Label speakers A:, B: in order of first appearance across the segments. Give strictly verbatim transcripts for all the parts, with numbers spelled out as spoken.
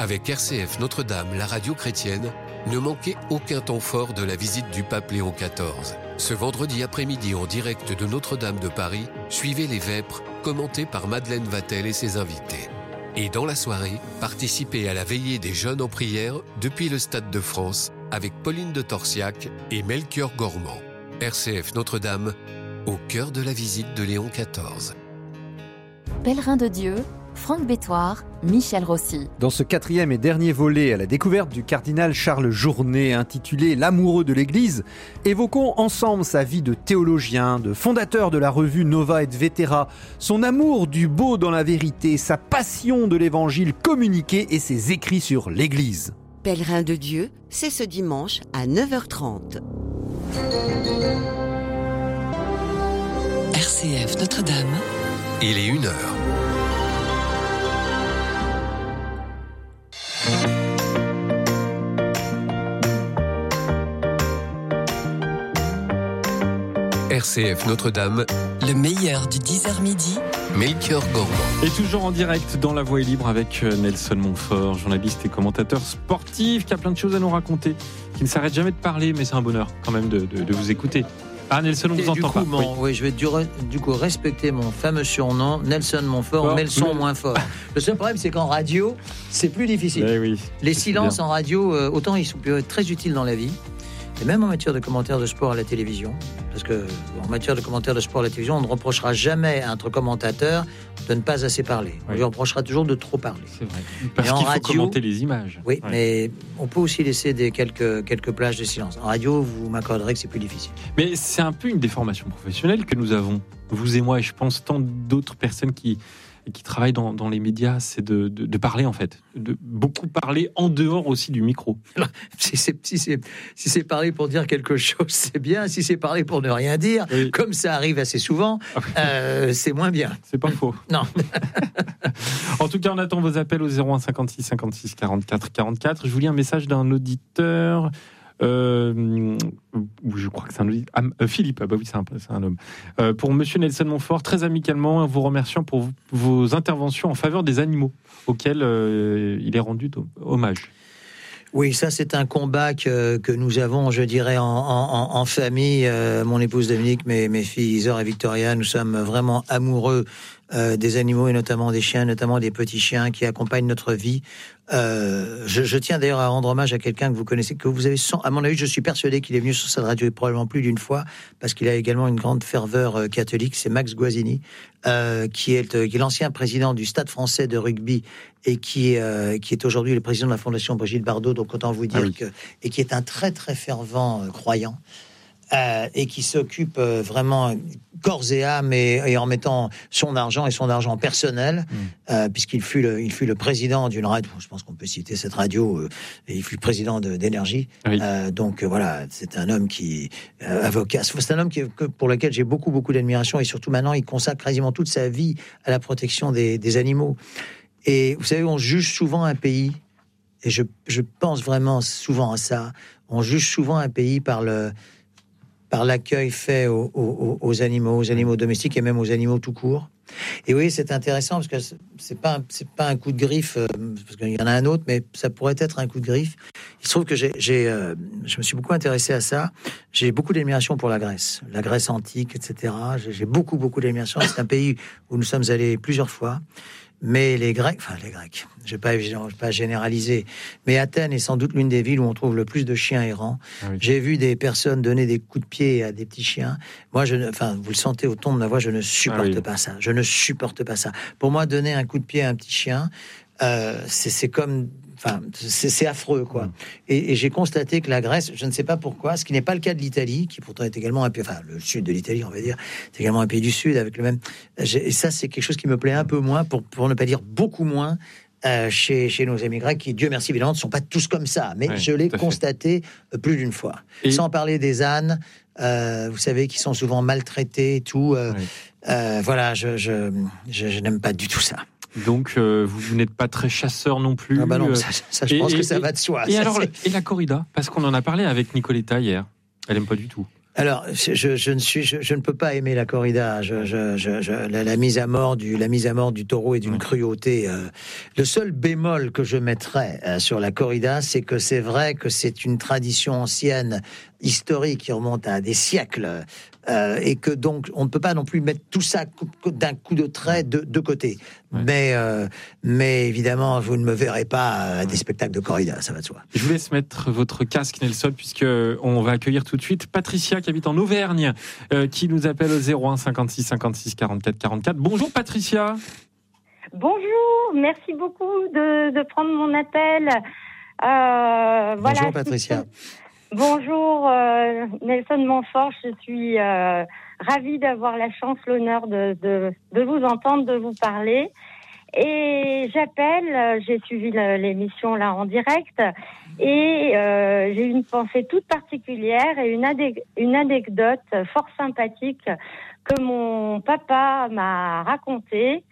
A: Avec R C F Notre-Dame, la radio chrétienne, ne manquez aucun temps fort de la visite du pape Léon quatorze. Ce vendredi après-midi en direct de Notre-Dame de Paris, suivez les Vêpres, commentés par Madeleine Vatel et ses invités. Et dans la soirée, participez à la veillée des jeunes en prière depuis le Stade de France avec Pauline de Torsiac et Melchior Gormand. R C F Notre-Dame, au cœur de la visite de Léon quatorze.
B: Pèlerin de Dieu, Franck Bétoir, Michel Rossi.
C: Dans ce quatrième et dernier volet à la découverte du cardinal Charles Journet, intitulé « L'amoureux de l'Église », évoquons ensemble sa vie de théologien, de fondateur de la revue Nova et Vetera, son amour du beau dans la vérité, sa passion de l'Évangile communiqué et ses écrits sur l'Église.
D: Pèlerin de Dieu, c'est ce dimanche à neuf heures trente.
E: R C F Notre-Dame.
A: Il est une heure. R C F Notre-Dame,
E: le meilleur du dix heures midi.
A: Melchior Gormand.
F: Et toujours en direct dans La Voix est libre avec Nelson Montfort, journaliste et commentateur sportif qui a plein de choses à nous raconter, qui ne s'arrête jamais de parler, mais c'est un bonheur quand même de, de, de vous écouter. Ah, Nelson, on
G: et
F: vous entend
G: coup,
F: pas.
G: Mon,
F: oui.
G: oui, je vais du, du coup respecter mon fameux surnom, Nelson Montfort,
F: Fort,
G: mais le son
F: mais...
G: moins fort. Le seul problème, c'est qu'en radio, c'est plus difficile.
F: Eh oui,
G: Les silences en radio, euh, autant ils sont très utiles dans la vie, et même en matière de commentaires de sport à la télévision. Parce que en matière de commentaires de sport à la télévision, on ne reprochera jamais à notre commentateur de ne pas assez parler. On
F: oui.
G: lui reprochera toujours de trop parler.
F: C'est vrai. Parce
G: et
F: qu'il
G: en
F: faut
G: radio,
F: commenter les images.
G: Oui,
F: ouais.
G: mais on peut aussi laisser des quelques, quelques plages de silence. En radio, vous m'accorderez que c'est plus difficile.
F: Mais c'est un peu une déformation professionnelle que nous avons, vous et moi, et je pense tant d'autres personnes qui... qui travaillent dans, dans les médias, c'est de, de, de parler en fait, de beaucoup parler en dehors aussi du micro.
G: Alors, si, c'est, si, c'est, si c'est parler pour dire quelque chose, c'est bien. Si c'est parler pour ne rien dire, oui. comme ça arrive assez souvent, euh, c'est moins bien.
F: C'est pas faux.
G: Non.
F: En tout cas, on attend vos appels au zéro un cinquante-six cinquante-six quarante-quatre quarante-quatre. Je vous lis un message d'un auditeur... Euh, je crois que c'est un auditeur. Ah, euh, Philippe, ah bah oui, c'est un, c'est un homme. Euh, pour Monsieur Nelson Montfort, très amicalement, vous remerciant pour v- vos interventions en faveur des animaux, auxquels euh, il est rendu t- hommage.
G: Oui, ça c'est un combat que, que nous avons, je dirais, en, en, en famille. Euh, mon épouse Dominique, mes, mes filles Isor et Victoria, nous sommes vraiment amoureux euh, des animaux et notamment des chiens, notamment des petits chiens qui accompagnent notre vie. Euh, je, je tiens d'ailleurs à rendre hommage à quelqu'un que vous connaissez, que vous avez, sans, à mon avis, je suis persuadé qu'il est venu sur cette radio probablement plus d'une fois, parce qu'il a également une grande ferveur euh, catholique. C'est Max Guazzini, euh, qui est, euh, qui est l'ancien président du Stade français de rugby et qui, euh, qui est aujourd'hui le président de la Fondation Brigitte Bardot. Donc autant vous dire ah oui. que et qui est un très très fervent euh, croyant. Euh, et qui s'occupe euh, vraiment corps et âme et, et en mettant son argent et son argent personnel, mmh. euh, puisqu'il fut le, il fut le président d'une radio, je pense qu'on peut citer cette radio, euh, et il fut le président de, d'Énergie. Oui. Euh, donc euh, voilà, c'est un homme qui euh, avocat, c'est un homme qui, pour lequel j'ai beaucoup beaucoup d'admiration et surtout maintenant il consacre quasiment toute sa vie à la protection des, des animaux. Et vous savez, on juge souvent un pays, et je, je pense vraiment souvent à ça. On juge souvent un pays par le par l'accueil fait aux, aux, aux animaux, aux animaux domestiques et même aux animaux tout court. Et oui, c'est intéressant parce que c'est pas, c'est pas un coup de griffe, euh, parce qu'il y en a un autre, mais ça pourrait être un coup de griffe. Il se trouve que j'ai, j'ai, euh, je me suis beaucoup intéressé à ça. J'ai beaucoup d'admiration pour la Grèce, la Grèce antique, et cetera. J'ai, j'ai beaucoup, beaucoup d'admiration. C'est un pays où nous sommes allés plusieurs fois. Mais les Grecs, enfin les Grecs, je ne vais pas, je vais pas généraliser, mais Athènes est sans doute l'une des villes où on trouve le plus de chiens errants. Ah oui. J'ai vu des personnes donner des coups de pied à des petits chiens. Moi, je ne, enfin, vous le sentez au ton de ma voix, je ne supporte ah oui. pas ça. Je ne supporte pas ça. Pour moi, donner un coup de pied à un petit chien, euh, c'est, c'est comme... Enfin, c'est, c'est affreux, quoi. Mmh. Et, et j'ai constaté que la Grèce, je ne sais pas pourquoi, ce qui n'est pas le cas de l'Italie, qui pourtant est également un pays, enfin, le sud de l'Italie, on va dire, c'est également un pays du sud avec le même. Et ça, c'est quelque chose qui me plaît un peu moins, pour, pour ne pas dire beaucoup moins, euh, chez, chez nos amis grecs, qui, Dieu merci, évidemment, ne sont pas tous comme ça. Mais ouais, je l'ai constaté fait. plus d'une fois. Et... Sans parler des ânes, euh, vous savez, qui sont souvent maltraités et tout. Euh, ouais. euh, voilà, je, je, je, je n'aime pas du tout ça.
F: Donc, euh, vous, vous n'êtes pas très chasseur non plus.
G: Ah bah non, ça, ça je et, pense et, que ça
F: et,
G: va de soi.
F: Et
G: ça,
F: alors,
G: c'est...
F: et la corrida, parce qu'on en a parlé avec Nicoletta hier. Elle aime pas du tout.
G: Alors, je, je ne suis, je, je ne peux pas aimer la corrida. Je, je, je, je, la, la mise à mort du, la mise à mort du taureau est d'une cruauté. Euh, le seul bémol que je mettrais euh, sur la corrida, c'est que c'est vrai que c'est une tradition ancienne, historique, qui remonte à des siècles, euh, et que donc on ne peut pas non plus mettre tout ça d'un coup de trait de, de côté. Ouais. Mais, euh, mais évidemment, vous ne me verrez pas à des spectacles de corrida, ça va de soi.
F: Je vous laisse mettre votre casque, Nelson, puisque on va accueillir tout de suite Patricia, qui habite en Auvergne, euh, qui nous appelle au zéro un cinquante-six cinquante-six quarante-quatre quarante-quatre. Bonjour Patricia.
H: Bonjour, merci beaucoup de, de prendre mon appel. Euh,
G: Bonjour
H: voilà,
G: Patricia.
H: Bonjour euh, Nelson Montfort, je suis euh, ravie d'avoir la chance, l'honneur de, de, de vous entendre, de vous parler. Et j'appelle, j'ai suivi l'émission là en direct, et euh, j'ai une pensée toute particulière et une, adé- une anecdote fort sympathique que mon papa m'a racontée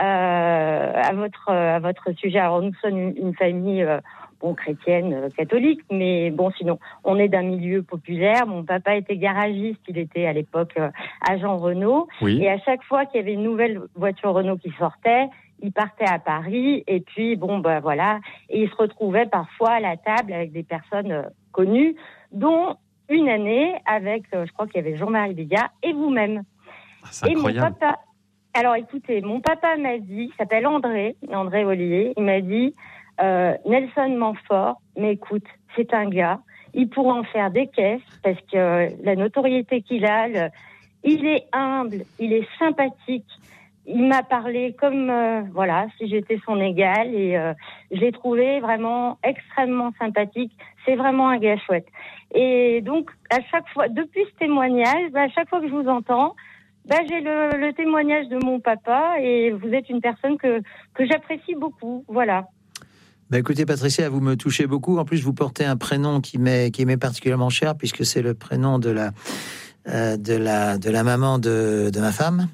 H: euh, à votre à votre sujet. Alors nous sommes une, une famille euh, bon chrétienne, euh, catholique, mais bon sinon on est d'un milieu populaire. Mon papa était garagiste, il était à l'époque euh, agent Renault, oui. Et à chaque fois qu'il y avait une nouvelle voiture Renault qui sortait, il partait à Paris, et puis bon ben voilà, et il se retrouvait parfois à la table avec des personnes euh, connues, dont une année avec, euh, je crois qu'il y avait Jean-Marie Bigard et vous-même.
F: Ah, c'est
H: et
F: incroyable.
H: Mon papa, alors écoutez, mon papa m'a dit, il s'appelle André, André Ollier, il m'a dit, euh, Nelson Montfort, mais écoute, c'est un gars, il pourra en faire des caisses, parce que euh, la notoriété qu'il a, le, il est humble, il est sympathique. Il m'a parlé comme, euh, voilà, si j'étais son égal, et euh, je l'ai trouvé vraiment extrêmement sympathique. C'est vraiment un gars chouette. Et donc, à chaque fois, depuis ce témoignage, bah, à chaque fois que je vous entends, bah, j'ai le, le témoignage de mon papa, et vous êtes une personne que, que j'apprécie beaucoup. Voilà.
G: Bah écoutez Patricia, vous me touchez beaucoup. En plus, vous portez un prénom qui m'est, qui m'est particulièrement cher, puisque c'est le prénom de la, euh, de la, de la maman de, de ma femme.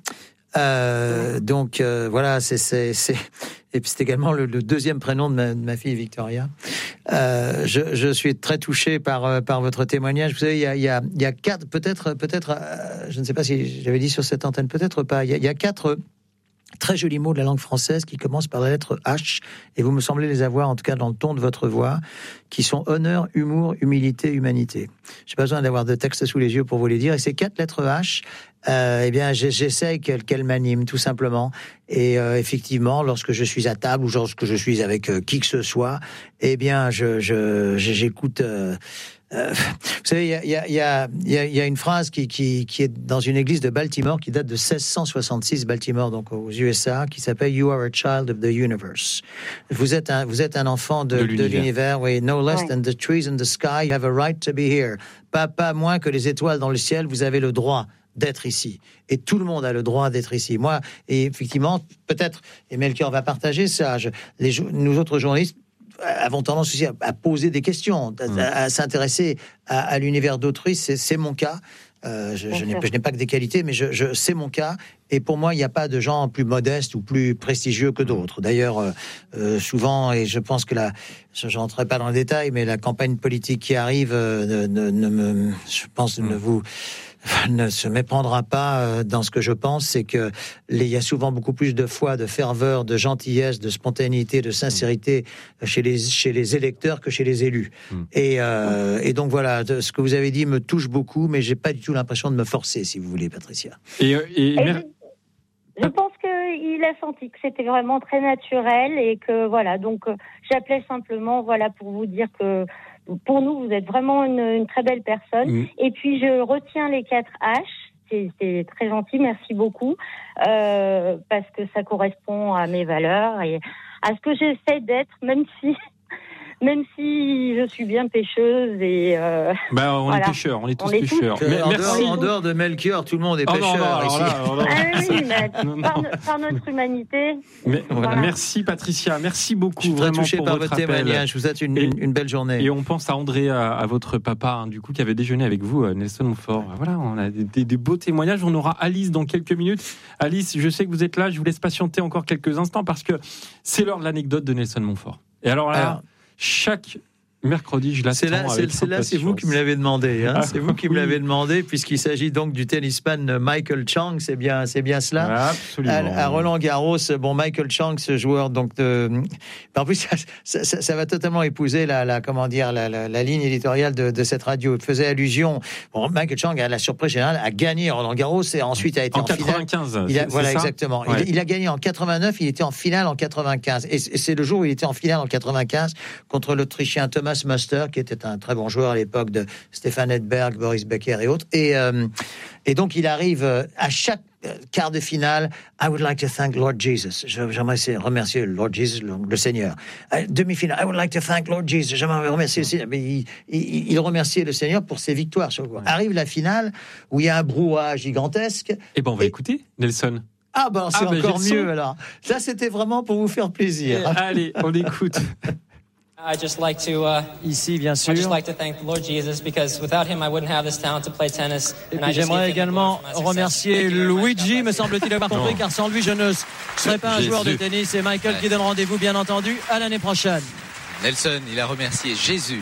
G: Euh, donc euh, voilà, c'est, c'est, c'est... et puis c'est également le, le deuxième prénom de ma, de ma fille Victoria. Euh, je, je suis très touché par par votre témoignage. Vous savez, il y a il y a il y a quatre, peut-être peut-être, euh, je ne sais pas si j'avais dit sur cette antenne, peut-être pas. Il y a, il y a quatre très jolis mots de la langue française qui commencent par la lettre H, et vous me semblez les avoir, en tout cas dans le ton de votre voix, qui sont honneur, humour, humilité, humanité. J'ai pas besoin d'avoir de texte sous les yeux pour vous les dire, et ces quatre lettres H, euh, eh bien, j'essaye qu'elles, qu'elles m'animent, tout simplement. Et euh, effectivement, lorsque je suis à table, ou lorsque je suis avec euh, qui que ce soit, eh bien, je, je, j'écoute... Euh, Euh, vous savez, il y a, y, a, y, a, y, a, y a une phrase qui, qui, qui est dans une église de Baltimore, qui date de seize cent soixante-six, Baltimore, donc aux U S A, qui s'appelle You are a child of the universe. Vous êtes un, vous êtes un enfant de, de l'univers. de l'univers, oui. No less ouais. than the trees in the sky, you have a right to be here. Pas, pas moins que les étoiles dans le ciel, vous avez le droit d'être ici. Et tout le monde a le droit d'être ici. Moi, et effectivement, peut-être, et Melchior va partager ça, je, les, nous autres journalistes, avons tendance aussi à, à poser des questions, à, mmh. à, à s'intéresser à, à l'univers d'autrui. C'est, c'est mon cas. Euh, je, je, n'ai, je n'ai pas que des qualités, mais je, je, c'est mon cas. Et pour moi, il n'y a pas de gens plus modestes ou plus prestigieux que d'autres. D'ailleurs, euh, euh, souvent, et je pense que la, je n'entrerai pas dans le détail, mais la campagne politique qui arrive, euh, ne, ne me, je pense, mmh. ne vous... ne se méprendra pas dans ce que je pense, c'est que il y a souvent beaucoup plus de foi, de ferveur, de gentillesse, de spontanéité, de sincérité chez les chez les électeurs que chez les élus. Mm. Et, euh, et donc voilà, ce que vous avez dit me touche beaucoup, mais j'ai pas du tout l'impression de me forcer, si vous voulez, Patricia.
F: Et, et, et
H: je, je pense qu'il a senti que c'était vraiment très naturel, et que voilà, donc j'appelais simplement voilà pour vous dire que pour nous, vous êtes vraiment une, une très belle personne. Mmh. Et puis, je retiens les quatre H. C'est, c'est très gentil, merci beaucoup. Euh, parce que ça correspond à mes valeurs et à ce que j'essaie d'être, même si... Même si je suis bien pêcheuse et euh,
F: ben, on voilà. est pêcheurs, on est tous on pêcheurs.
G: Est tous... En, merci. Dehors, en dehors de Melchior, tout le monde est oh pêcheur. Non, non, alors là, alors là.
H: Ah oui, mais non, par, non. par notre humanité.
F: Mais, voilà. Merci Patricia, merci beaucoup. Je suis
G: vraiment
F: touché
G: pour
F: par
G: votre
F: appel.
G: témoignage. Je vous souhaite une,
F: et,
G: une, une belle journée.
F: Et on pense à André, à, à votre papa, hein, du coup, qui avait déjeuné avec vous, Nelson Montfort. Voilà, on a des, des beaux témoignages. On aura Alice dans quelques minutes. Alice, je sais que vous êtes là. Je vous laisse patienter encore quelques instants parce que c'est l'heure de l'anecdote de Nelson Montfort. Et alors là, alors, chaque Mercredi, je l'attends.
G: C'est là, c'est, c'est, là, c'est vous qui me l'avez demandé. Hein,
F: Ah,
G: c'est vous qui
F: oui.
G: me l'avez demandé, puisqu'il s'agit donc du tennisman Michael Chang. C'est bien, c'est bien cela.
F: Absolument.
G: À, à Roland Garros, bon, Michael Chang, ce joueur, donc de, en plus, ça, ça, ça, ça va totalement épouser la, la comment dire, la, la, la ligne éditoriale de, de cette radio. Il faisait allusion. Bon, Michael Chang, à la surprise générale, a gagné Roland Garros et ensuite a été
F: en,
G: en
F: quatre-vingt-quinze.
G: finale. Il a,
F: c'est,
G: voilà,
F: c'est ça
G: exactement.
F: Ouais.
G: Il, il a gagné en quatre-vingt-neuf. Il était en finale en quatre-vingt-quinze. Et c'est le jour où il était en finale en quatre-vingt-quinze contre l'Autrichien Thomas Muster, qui était un très bon joueur à l'époque de Stefan Edberg, Boris Becker et autres. Et, euh, et donc, il arrive à chaque quart de finale. I would like to thank Lord Jesus. J'aimerais remercier Lord Jesus, le, le Seigneur. Demi-finale. I would like to thank Lord Jesus. J'aimerais remercier le Seigneur. Mais il, il, il remerciait le Seigneur pour ses victoires. Sur ouais. Arrive la finale où il y a un brouhaha gigantesque.
F: Eh ben, on va
G: et...
F: écouter Nelson.
G: Ah ben, c'est ah, ben, encore mieux alors. Ça, c'était vraiment pour vous faire plaisir.
F: Eh, allez, on écoute.
I: I just like to, uh,
G: Ici, bien sûr.
I: I just like to thank the Lord Jesus because without him I wouldn't have this talent to play tennis.
J: Et puis j'aimerais également remercier Luigi, me semble-t-il avoir compris, car sans lui je ne serais pas un Jésus. joueur de tennis. C'est Michael ouais. qui donne rendez-vous, bien entendu, à l'année prochaine.
K: Nelson, il a remercié Jésus.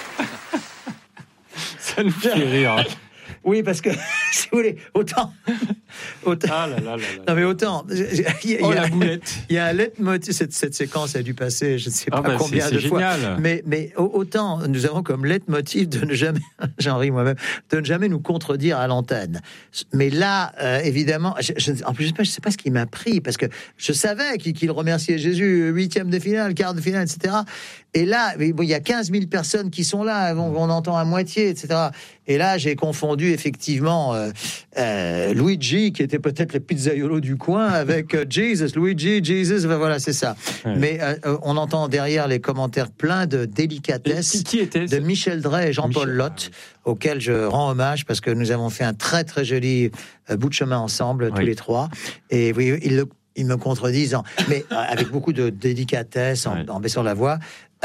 F: Ça nous fait rire.
G: Oui, parce que, si vous voulez, autant... autant
F: ah là là là là.
G: Non, mais autant... Il y a,
F: oh, la boulette.
G: Il y a un leitmotiv... Cette, cette séquence a dû passer, je ne sais pas
F: ah bah
G: combien
F: c'est,
G: de
F: c'est
G: fois.
F: Génial.
G: Mais, mais autant, nous avons comme leitmotiv de ne jamais... J'en ris moi-même. De ne jamais nous contredire à l'antenne. Mais là, euh, évidemment... Je, je, en plus, je ne sais, sais pas ce qui m'a pris, parce que je savais qu'il, qu'il remerciait Jésus, huitième de finale, quart de finale, et cetera. Et là, bon, il y a quinze mille personnes qui sont là, on, on entend à moitié, et cetera. Et là, j'ai confondu effectivement euh, euh, Luigi, qui était peut-être le pizzaiolo du coin, avec euh, Jesus. Luigi, Jesus, ben voilà, c'est ça. Ouais. Mais euh, on entend derrière les commentaires pleins de délicatesse
F: qui, qui était,
G: de Michel Drey et Jean-Paul Michel, Lotte, ah, oui. auxquels je rends hommage parce que nous avons fait un très très joli euh, bout de chemin ensemble, oui. tous les trois. Et oui, ils, le, ils me contredisent, en, mais euh, avec beaucoup de délicatesse, en, ouais. en baissant la voix.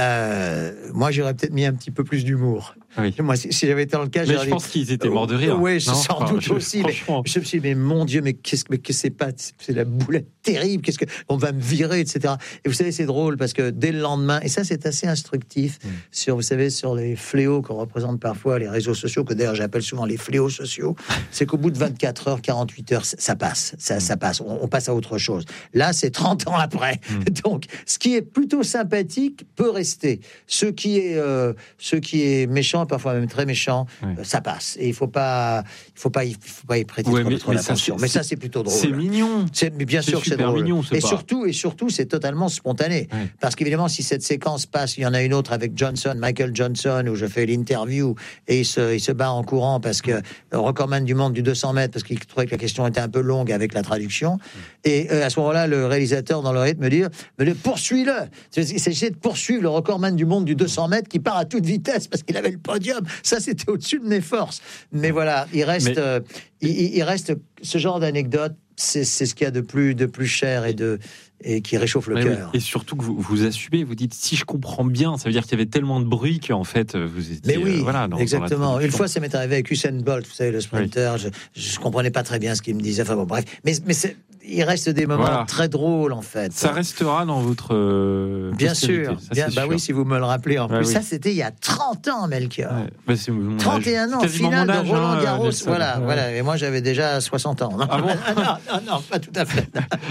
G: Euh, moi, j'aurais peut-être mis un petit peu plus d'humour.
F: Oui.
G: Moi, si, si j'avais été dans le cas,
F: mais je pense qu'ils étaient morts de rire.
G: Oui, sans
F: enfin,
G: doute
F: je,
G: aussi. Mais je me suis dit, mais mon Dieu, mais qu'est-ce que c'est, c'est pas, c'est la boulette terrible. Qu'est-ce que on va me virer, et cetera. Et vous savez, c'est drôle parce que dès le lendemain, et ça, c'est assez instructif mmh. sur, vous savez, sur les fléaux qu'on représente parfois les réseaux sociaux, que d'ailleurs j'appelle souvent les fléaux sociaux. C'est qu'au bout de vingt-quatre heures, quarante-huit heures, ça passe, ça, mmh. ça passe. On, on passe à autre chose. Là, c'est trente ans après. Mmh. Donc, ce qui est plutôt sympathique peut rester. Ce qui est, euh, ce qui est méchant, parfois même très méchant. Oui. Euh, ça passe et il faut pas il faut pas il faut pas y prêter ouais, trop, mais, trop mais attention ça, mais ça c'est plutôt drôle,
F: c'est mignon,
G: c'est, mais bien
F: c'est
G: sûr c'est drôle
F: mignon,
G: et surtout et surtout c'est totalement spontané oui. parce qu'évidemment si cette séquence passe, il y en a une autre avec Johnson, Michael Johnson, où je fais l'interview et il se, il se bat en courant parce que le recordman du monde du deux cents mètres parce qu'il trouvait que la question était un peu longue avec la traduction et euh, à ce moment-là le réalisateur dans le rythme me dit mais le poursuis-le, il s'agissait de poursuivre le recordman du monde du deux cents mètres qui part à toute vitesse parce qu'il avait le podium. Ça c'était au-dessus de mes forces. Mais voilà, il reste, Mais... euh, il, il reste ce genre d'anecdote, c'est, c'est ce qu'il y a de plus, de plus cher et, de, et qui réchauffe le cœur.
F: Oui. Et surtout que vous, vous assumez, vous dites, si je comprends bien, ça veut dire qu'il y avait tellement de bruit qu'en fait, vous étiez...
G: Mais oui,
F: euh, voilà, dans,
G: exactement.
F: dans
G: Une fois, ça m'est arrivé avec Usain Bolt, vous savez, le sprinter, oui. je ne comprenais pas très bien ce qu'il me disait. Enfin bon, bref. Mais, mais c'est, il reste des moments voilà. très drôles, en fait.
F: Ça restera dans votre... Euh,
G: bien sûr. Ça, bien, bah sûr. Oui, si vous me le rappelez en bah plus. Oui. Ça, c'était il y a trente ans, Melchior. Ouais.
F: Bah, c'est mon
G: trente et un ans, finale de Roland Garros. Hein, voilà,
F: ouais.
G: voilà. Et moi, j'avais déjà soixante ans. Non,
F: ah bon
G: non, non, non, pas tout à fait.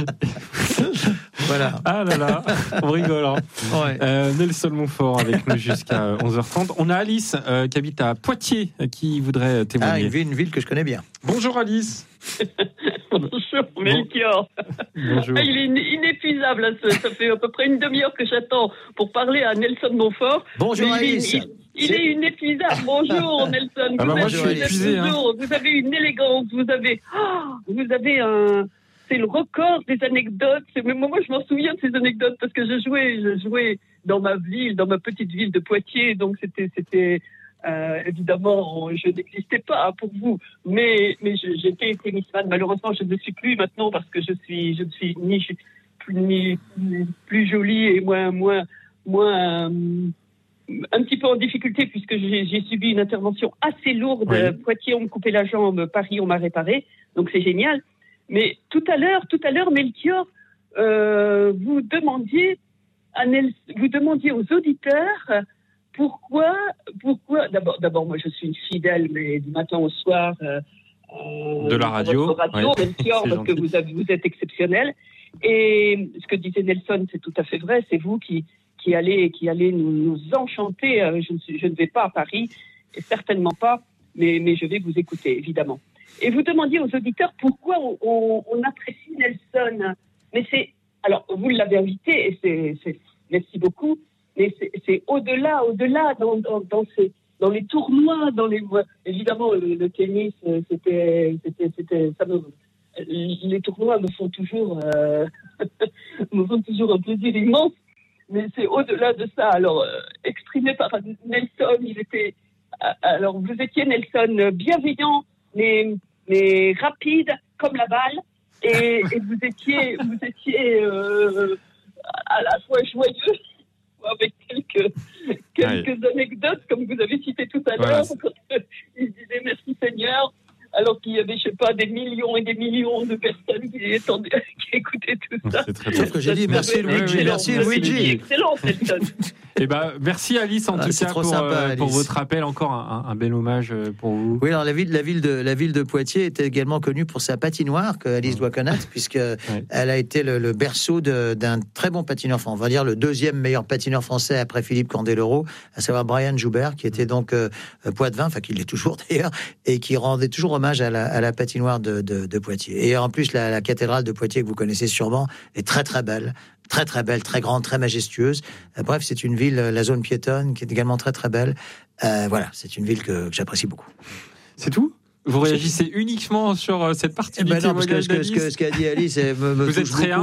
G: Voilà.
F: Ah là là, on rigole. Hein. Ouais. Euh, Nelson Montfort avec nous jusqu'à onze heures trente. On a Alice euh, qui habite à Poitiers qui voudrait témoigner.
G: Ah, une ville, une ville que je connais bien.
F: Bonjour Alice.
L: Bonjour Melchior.
F: Bonjour.
L: Ah, il est inépuisable. Hein, ça, ça fait à peu près une demi-heure que j'attends pour parler à Nelson Montfort.
G: Bonjour Alice.
L: Il, il, il est inépuisable. Bonjour Nelson.
F: Ah bah
L: vous,
F: moi,
L: avez,
F: je suis épuisé,
L: hein. vous avez une élégance. Vous avez, oh, vous avez un. C'est le record des anecdotes. C'est, mais moi, je m'en souviens de ces anecdotes parce que je jouais, je jouais dans ma ville, dans ma petite ville de Poitiers. Donc c'était, c'était euh, évidemment, je n'existais pas pour vous, mais mais je, j'étais tennisman. Malheureusement, je ne le suis plus maintenant parce que je suis, je ne suis ni plus ni plus jolie et moins moins moins. Euh, un petit peu en difficulté puisque j'ai, j'ai subi une intervention assez lourde. Oui. Poitiers, on me coupait la jambe. Paris, on m'a réparé. Donc c'est génial. Mais tout à l'heure, tout à l'heure, Melchior, euh, vous demandiez, à Nel, vous demandiez aux auditeurs pourquoi, pourquoi d'abord, d'abord, moi, je suis une fidèle, mais du matin au soir, euh,
F: de la radio,
L: votre radio,
F: ouais.
L: Melchior, parce que vous, avez, vous êtes exceptionnel. Et ce que disait Nelson, c'est tout à fait vrai. C'est vous qui, qui allez, qui allez nous, nous enchanter. Je ne, suis, je ne vais pas à Paris, et certainement pas, mais, mais je vais vous écouter, évidemment. Et vous demandiez aux auditeurs pourquoi on, on, on apprécie Nelson. Mais c'est, alors, vous l'avez invité, et c'est, c'est merci beaucoup. Mais c'est, c'est au-delà, au-delà dans, dans, dans, ces, dans les tournois, dans les évidemment le, le tennis, c'était, c'était, c'était, ça me, les tournois me font toujours, euh, me font toujours un plaisir immense. Mais c'est au-delà de ça. Alors, euh, exprimé par Nelson, il était, alors vous étiez Nelson bienveillant, mais mais rapide comme la balle, et, et vous étiez, vous étiez euh, à la fois joyeux. Avec quelques, quelques ouais. anecdotes, comme vous avez cité tout à l'heure, voilà. Il disait merci Seigneur, alors qu'il y avait, je sais pas, des millions et des millions de personnes qui, étendaient, qui écoutaient tout ça.
G: C'est très Sauf que j'ai dit merci Luigi,
L: oui,
G: merci Luigi.
L: Excellent, Nelson.
F: Eh ben, merci Alice en ah, tout cas pour, sympa, euh, pour votre appel, encore un, un bel hommage pour vous.
G: Oui, alors la ville, la ville de la ville de Poitiers était également connue pour sa patinoire que Alice doit connaître, puisque ouais. elle a été le, le berceau de, d'un très bon patineur, enfin, on va dire le deuxième meilleur patineur français après Philippe Candeloro, à savoir Brian Joubert, qui était donc euh, poitevin, enfin qui l'est toujours d'ailleurs, et qui rendait toujours hommage à la, à la patinoire de, de, de Poitiers. Et en plus, la, la cathédrale de Poitiers que vous connaissez sûrement est très très belle. Très très belle, très grande, très majestueuse. Euh, bref, c'est une ville, la zone piétonne, qui est également très très belle. Euh, voilà, c'est une ville que, que j'apprécie beaucoup.
F: C'est tout ? Vous réagissez uniquement sur cette partie
G: eh
F: du
G: ben non, parce que,
F: témoignage
G: ce, que, ce, que, ce qu'a dit Alice me, me
F: vous
G: touche
F: êtes très
G: beaucoup.